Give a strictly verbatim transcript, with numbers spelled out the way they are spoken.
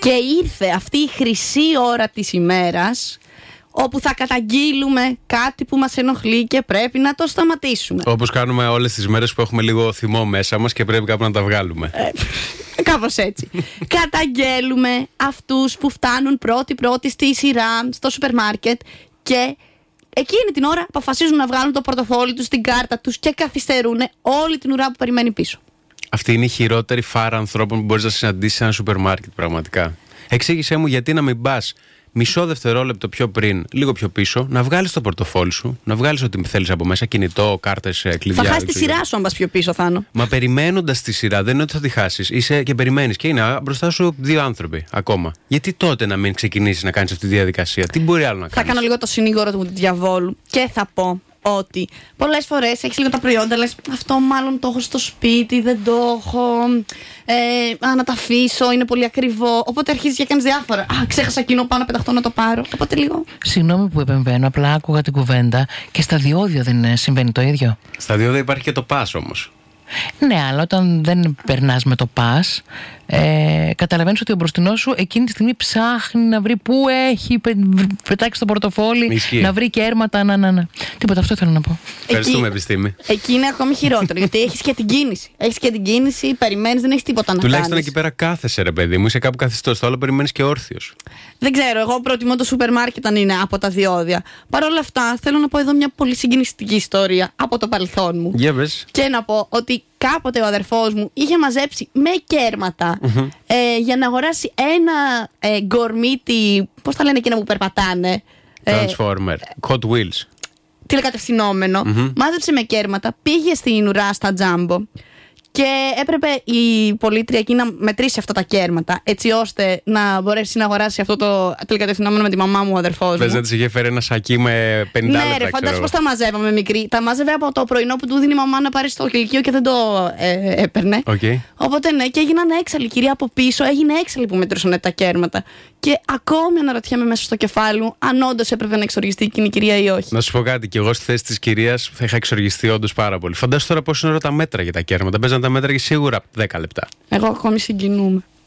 Και ήρθε αυτή η χρυσή ώρα της ημέρας, όπου θα καταγγείλουμε κάτι που μας ενοχλεί και πρέπει να το σταματήσουμε. Όπως κάνουμε όλες τις μέρες που έχουμε λίγο θυμό μέσα μας και πρέπει κάπου να τα βγάλουμε. Ε, κάπως έτσι. Καταγγέλουμε αυτούς που φτάνουν πρώτοι-πρώτοι στη σειρά, στο σούπερ μάρκετ και εκείνη την ώρα αποφασίζουν να βγάλουν το πορτοφόλι τους, την κάρτα τους και καθυστερούν όλη την ουρά που περιμένει πίσω. Αυτή είναι η χειρότερη φάρα ανθρώπων που μπορείς να συναντήσεις σε ένα σούπερ μάρκετ, πραγματικά. Εξήγησέ μου γιατί να μην πας μισό δευτερόλεπτο πιο πριν, λίγο πιο πίσω, να βγάλεις το πορτοφόλι σου, να βγάλεις ό,τι θέλεις από μέσα, κινητό, κάρτες, κλειδιά. Θα χάσεις τη σειρά σου αν πας πιο πίσω, Θάνο. Μα περιμένοντας τη σειρά, δεν είναι ότι θα τη χάσεις. Είσαι και περιμένεις και είναι μπροστά σου δύο άνθρωποι ακόμα. Γιατί τότε να μην ξεκινήσεις να κάνεις αυτή τη διαδικασία, τι μπορεί άλλο να κάνεις? Θα κάνω λίγο το συνήγορο του διαβόλου και θα πω ότι πολλές φορές έχεις λίγο τα προϊόντα, λες αυτό μάλλον το έχω στο σπίτι, δεν το έχω, ε, α, να τα αφήσω, είναι πολύ ακριβό. Οπότε αρχίζεις και κάνεις διάφορα. Α, ξέχασα εκείνο, πάω να πεταχτώ να το πάρω. Οπότε λίγο. Συγγνώμη που επεμβαίνω, απλά άκουγα την κουβέντα και στα διόδια δεν συμβαίνει το ίδιο? Στα διόδια υπάρχει και το pass όμως. Ναι, αλλά όταν δεν περνάς με το pass, ε, καταλαβαίνεις ότι ο μπροστινός σου εκείνη τη στιγμή ψάχνει να βρει πού έχει πε, πετάξει το πορτοφόλι, Ισχύει. να βρει κέρματα, να, να, να. Τίποτα, αυτό ήθελα να πω. Ευχαριστούμε, Εκεί, επιστήμη. Εκεί είναι ακόμη χειρότερο, γιατί έχεις και την κίνηση. Έχεις και την κίνηση, περιμένεις, δεν έχεις τίποτα να Τουλάχιστον κάνεις. εκεί πέρα κάθεσαι, ρε παιδί μου, είσαι κάπου καθιστός, στο άλλο περιμένεις και όρθιος. Δεν ξέρω, εγώ προτιμώ το σούπερ μάρκετ αν είναι από τα διόδια. Παρ' όλα αυτά, θέλω να πω εδώ μια πολύ συγκινητική ιστορία από το παρελθόν μου. Για πες. Και να πω ότι κάποτε ο αδερφός μου είχε μαζέψει με κέρματα mm-hmm. ε, για να αγοράσει ένα ε, γκορμίτι, πώς τα λένε εκείνα που περπατάνε. Transformer, ε, Hot Wheels. Τηλεκατευθυνόμενο. Mm-hmm. Μάζεψε με κέρματα, πήγε στην ουρά στα Τζάμπο. Και έπρεπε η πολίτρια εκεί να μετρήσει αυτά τα κέρματα, έτσι ώστε να μπορέσει να αγοράσει αυτό το τηλεκατευθυνόμενο με τη μαμά μου, ο αδερφός μου. Πες να της είχε φέρει ένα σακί με πενήντα λεπτά. Ναι, ρε, φαντάζομαι πώς τα μαζεύαμε μικρή. Τα μάζευε από το πρωινό που του δίνει η μαμά να πάρει στο κηλικείο και δεν το ε, έπαιρνε. Okay. Οπότε ναι, και έγιναν έξαλλοι. Η κυρία από πίσω έγινε έξαλλη που μετρούσαν τα κέρματα. Και ακόμη αναρωτιέμαι μέσα στο κεφάλι μου αν όντως έπρεπε να εξοργιστεί εκείνη η κυρία ή όχι. Να σου πω κάτι, και εγώ στη θέση της κυρίας θα είχα εξοργιστεί όντως πάρα πολύ. Φαντάσου τώρα πόσο είναι ώρα τα μέτρα για τα κέρματα. Παίζαν τα μέτρα και σίγουρα δέκα λεπτά. Εγώ ακόμη συγκινούμαι.